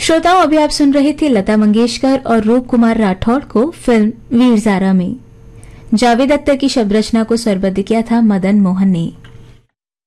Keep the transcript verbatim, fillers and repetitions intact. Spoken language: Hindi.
श्रोताओं, अभी आप सुन रहे थे लता मंगेशकर और रूप कुमार राठौड़ को फिल्म वीर ज़ारा में। जावेद अख्तर की शब्द रचना को स्वरबद्ध किया था मदन मोहन ने।